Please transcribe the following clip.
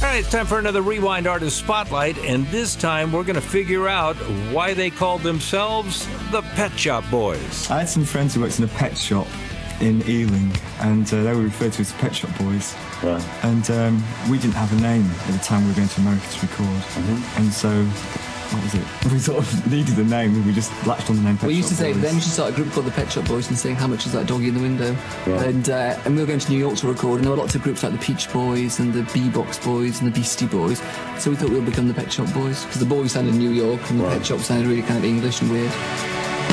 right, it's time for another Rewind Artist Spotlight, and this time we're going to figure out why they called themselves the Pet Shop Boys. I had some friends who worked in a pet shop in Ealing, and they were referred to as the Pet Shop Boys. Right. And we didn't have a name at the time we were going to America to record. And so, what was it? We sort of needed a name, and we just latched on the name Pet Shop Boys. We used to say, then we should start a group called the Pet Shop Boys and saying, how much is that doggy in the window? Right. And we were going to New York to record, and there were lots of groups like the Peach Boys and the Bebox Boys and the Beastie Boys. So we thought we would become the Pet Shop Boys, because the boys sounded New York and the Pet Shop sounded really kind of English and weird.